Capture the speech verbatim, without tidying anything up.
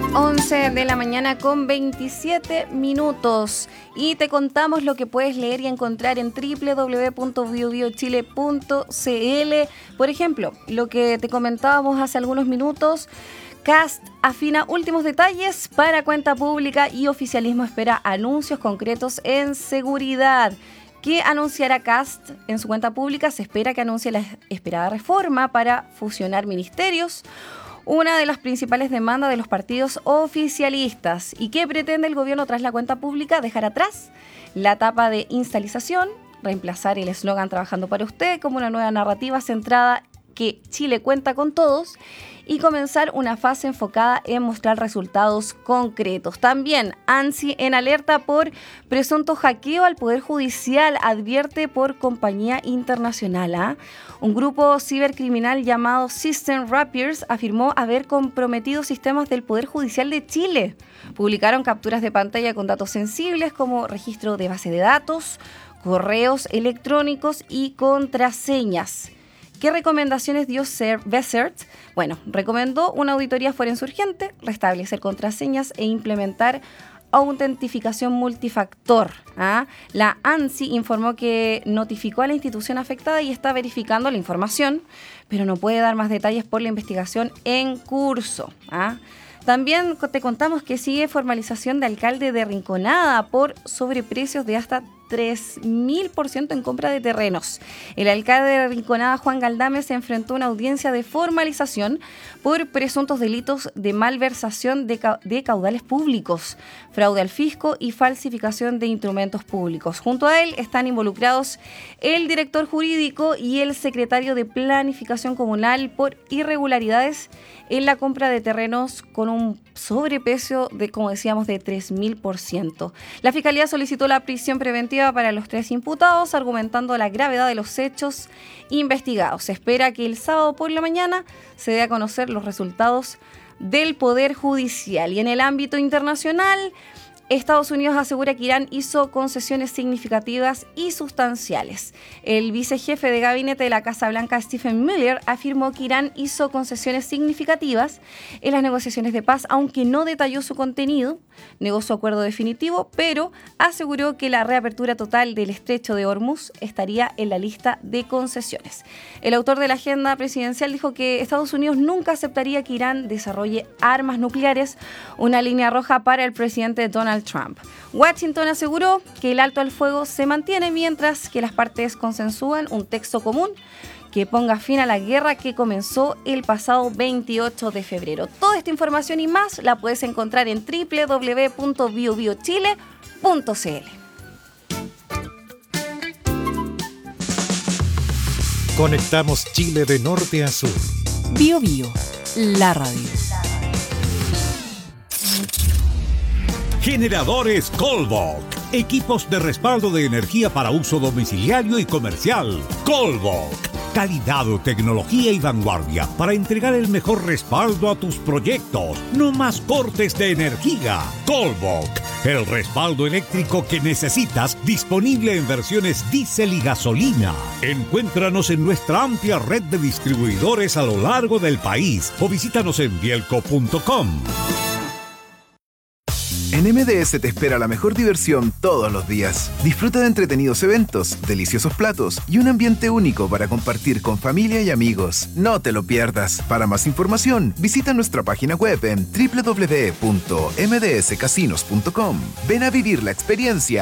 once de la mañana con veintisiete minutos y te contamos lo que puedes leer y encontrar en doble u doble u doble u punto bio bio chile punto c l. Por ejemplo, lo que te comentábamos hace algunos minutos, Kast afina últimos detalles para cuenta pública y oficialismo espera anuncios concretos en seguridad. ¿Qué anunciará Kast en su cuenta pública? Se espera que anuncie la esperada reforma para fusionar ministerios, una de las principales demandas de los partidos oficialistas. ¿Y qué pretende el gobierno tras la cuenta pública? Dejar atrás la etapa de instalización, reemplazar el eslogan Trabajando para usted como una nueva narrativa centrada que Chile cuenta con todos y comenzar una fase enfocada en mostrar resultados concretos. También ANSI en alerta por presunto hackeo al Poder Judicial, advierte por compañía internacional. ¿eh? Un grupo cibercriminal llamado System Rapiers afirmó haber comprometido sistemas del Poder Judicial de Chile. Publicaron capturas de pantalla con datos sensibles como registro de base de datos, correos electrónicos y contraseñas. ¿Qué recomendaciones dio Bessert? Bueno, recomendó una auditoría forense urgente, restablecer contraseñas e implementar autentificación multifactor. ¿ah? La ANSI informó que notificó a la institución afectada y está verificando la información, pero no puede dar más detalles por la investigación en curso. ¿ah? También te contamos que sigue formalización de alcalde de Rinconada por sobreprecios de hasta tres mil por ciento en compra de terrenos. El alcalde de Rinconada, Juan Galdame, se enfrentó a una audiencia de formalización por presuntos delitos de malversación de, ca- de caudales públicos, fraude al fisco y falsificación de instrumentos públicos. Junto a él están involucrados el director jurídico y el secretario de Planificación Comunal por irregularidades en la compra de terrenos con un sobreprecio de, como decíamos, de tres mil por ciento. La Fiscalía solicitó la prisión preventiva para los tres imputados, argumentando la gravedad de los hechos investigados. Se espera que el sábado por la mañana se dé a conocer los resultados del Poder Judicial. Y en el ámbito internacional, Estados Unidos asegura que Irán hizo concesiones significativas y sustanciales. El vicejefe de gabinete de la Casa Blanca, Stephen Miller, afirmó que Irán hizo concesiones significativas en las negociaciones de paz, aunque no detalló su contenido. Negó su acuerdo definitivo, pero aseguró que la reapertura total del estrecho de Hormuz estaría en la lista de concesiones. El autor de la agenda presidencial dijo que Estados Unidos nunca aceptaría que Irán desarrolle armas nucleares, una línea roja para el presidente Donald Trump. Washington aseguró que el alto al fuego se mantiene mientras que las partes consensúan un texto común que ponga fin a la guerra que comenzó el pasado veintiocho de febrero. Toda esta información y más la puedes encontrar en doble u doble u doble u punto bio bio chile punto c l. Conectamos Chile de norte a sur. Bio Bio, la radio. Generadores Colbok. Equipos de respaldo de energía para uso domiciliario y comercial. Colbok. Calidad, tecnología y vanguardia para entregar el mejor respaldo a tus proyectos. No más cortes de energía. Colbok. El respaldo eléctrico que necesitas, disponible en versiones diésel y gasolina. Encuéntranos en nuestra amplia red de distribuidores a lo largo del país o visítanos en bielco punto com. En M D S te espera la mejor diversión todos los días. Disfruta de entretenidos eventos, deliciosos platos y un ambiente único para compartir con familia y amigos. No te lo pierdas. Para más información, visita nuestra página web en doble u doble u doble u punto m d s casinos punto com. Ven a vivir la experiencia